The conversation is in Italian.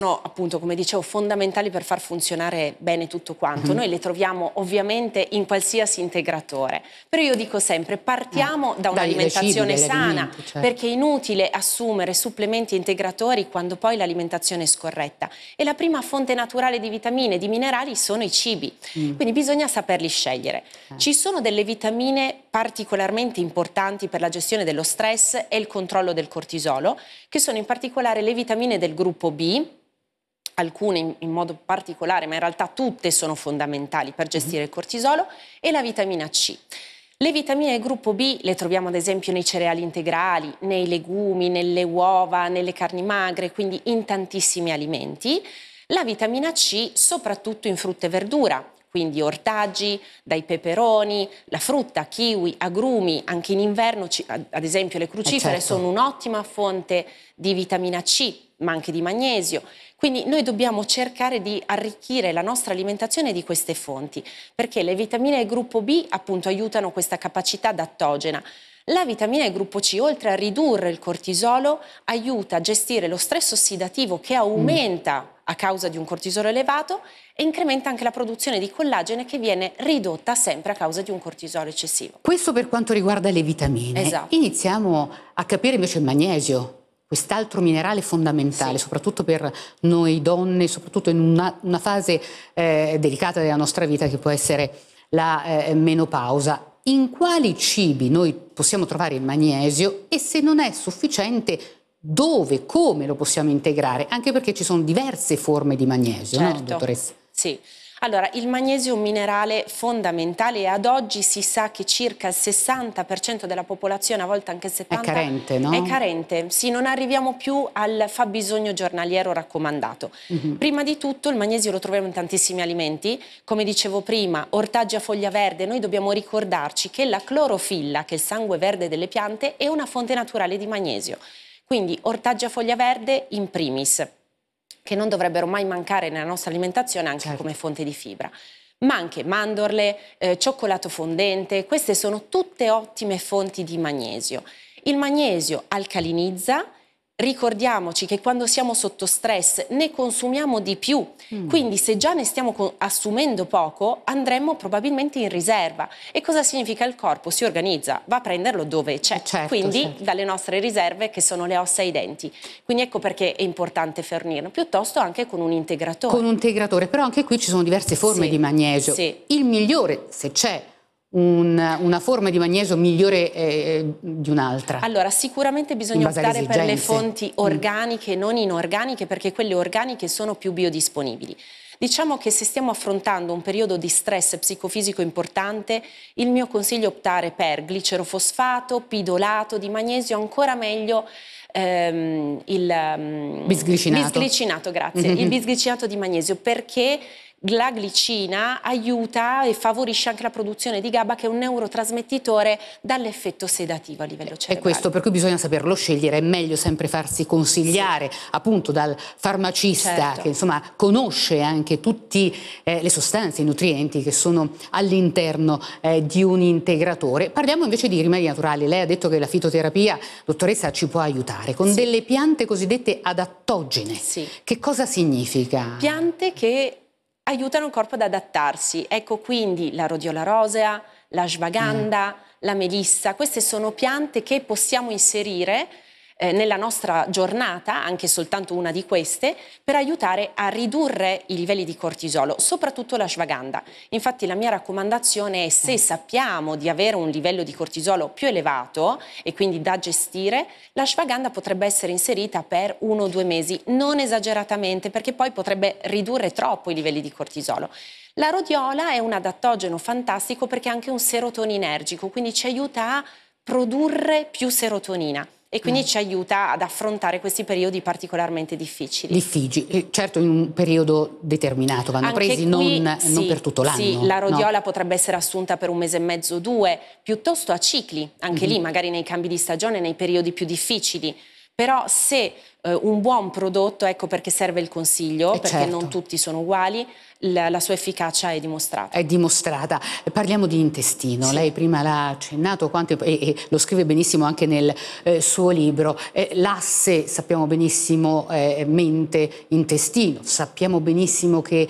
appunto, come dicevo, fondamentali per far funzionare bene tutto quanto. Noi le troviamo ovviamente in qualsiasi integratore, però io dico sempre partiamo da un'alimentazione sana, certo. perché è inutile assumere supplementi e integratori quando poi l'alimentazione è scorretta, e la prima fonte naturale di vitamine e di minerali sono i cibi, quindi bisogna saperli scegliere. Ci sono delle vitamine particolarmente importanti per la gestione dello stress e il controllo del cortisolo, che sono in particolare le vitamine del gruppo B, alcune in modo particolare, ma in realtà tutte sono fondamentali per gestire il cortisolo, e la vitamina C. Le vitamine del gruppo B le troviamo ad esempio nei cereali integrali, nei legumi, nelle uova, nelle carni magre, quindi in tantissimi alimenti. La vitamina C soprattutto in frutta e verdura, quindi ortaggi, dai peperoni, la frutta, kiwi, agrumi, anche in inverno, ad esempio le crucifere sono un'ottima fonte di vitamina C, ma anche di magnesio. Quindi noi dobbiamo cercare di arricchire la nostra alimentazione di queste fonti, perché le vitamine del gruppo B appunto aiutano questa capacità adattogena. La vitamina del gruppo C, oltre a ridurre il cortisolo, aiuta a gestire lo stress ossidativo che aumenta a causa di un cortisolo elevato e incrementa anche la produzione di collagene, che viene ridotta sempre a causa di un cortisolo eccessivo. Questo per quanto riguarda le vitamine. Esatto. Iniziamo a capire invece il magnesio, quest'altro minerale fondamentale, soprattutto per noi donne, soprattutto in una fase delicata della nostra vita che può essere la menopausa. In quali cibi noi possiamo trovare il magnesio, e se non è sufficiente, dove, come lo possiamo integrare? Anche perché ci sono diverse forme di magnesio, no, dottoressa? Sì. Allora, il magnesio è un minerale fondamentale, e ad oggi si sa che circa il 60% della popolazione, a volte anche il 70%, è carente, no? È carente. Sì, non arriviamo più al fabbisogno giornaliero raccomandato. Prima di tutto il magnesio lo troviamo in tantissimi alimenti, come dicevo prima, ortaggi a foglia verde. Noi dobbiamo ricordarci che la clorofilla, che è il sangue verde delle piante, è una fonte naturale di magnesio. Quindi ortaggi a foglia verde in primis, che non dovrebbero mai mancare nella nostra alimentazione, anche come fonte di fibra. Ma anche mandorle, cioccolato fondente, queste sono tutte ottime fonti di magnesio. Il magnesio alcalinizza. Ricordiamoci che quando siamo sotto stress ne consumiamo di più, quindi se già ne stiamo assumendo poco, andremo probabilmente in riserva. E cosa significa? Il corpo si organizza, va a prenderlo dove c'è, quindi dalle nostre riserve, che sono le ossa e i denti. Quindi ecco perché è importante fornirlo, piuttosto anche con un integratore. Con un integratore, però anche qui ci sono diverse forme di magnesio. Il migliore, se c'è una forma di magnesio migliore di un'altra? Allora, sicuramente bisogna optare per le fonti organiche e non inorganiche, perché quelle organiche sono più biodisponibili. Diciamo che se stiamo affrontando un periodo di stress psicofisico importante, il mio consiglio è optare per glicerofosfato, pidolato di magnesio, ancora meglio il bisglicinato, grazie, il bisglicinato di magnesio, perché la glicina aiuta e favorisce anche la produzione di GABA, che è un neurotrasmettitore dall'effetto sedativo a livello cerebrale. È questo per cui bisogna saperlo scegliere, è meglio sempre farsi consigliare appunto dal farmacista, che insomma conosce anche tutte le sostanze, i nutrienti che sono all'interno di un integratore. Parliamo invece di rimedi naturali. Lei ha detto che la fitoterapia, dottoressa, ci può aiutare con delle piante cosiddette adattogene. Che cosa significa? Piante che aiutano il corpo ad adattarsi. Ecco, quindi la rhodiola rosea, la ashwagandha, la melissa, queste sono piante che possiamo inserire nella nostra giornata, anche soltanto una di queste, per aiutare a ridurre i livelli di cortisolo, soprattutto la ashwagandha. Infatti la mia raccomandazione è, se sappiamo di avere un livello di cortisolo più elevato e quindi da gestire, la ashwagandha potrebbe essere inserita per 1 o 2 mesi, non esageratamente, perché poi potrebbe ridurre troppo i livelli di cortisolo. La rhodiola è un adattogeno fantastico perché è anche un serotoninergico, quindi ci aiuta a produrre più serotonina e quindi ci aiuta ad affrontare questi periodi particolarmente difficili. Difficili, certo, in un periodo determinato, vanno anche presi, qui, non per tutto l'anno. Sì, la rhodiola potrebbe essere assunta per 1 mese e mezzo, 2, piuttosto a cicli, anche lì magari nei cambi di stagione, nei periodi più difficili. Però se un buon prodotto, ecco perché serve il consiglio, perché certo. non tutti sono uguali, la sua efficacia è dimostrata. È dimostrata. Parliamo di intestino, sì. Lei prima l'ha accennato e lo scrive benissimo anche nel suo libro. L'asse, sappiamo benissimo, mente-intestino, sappiamo benissimo che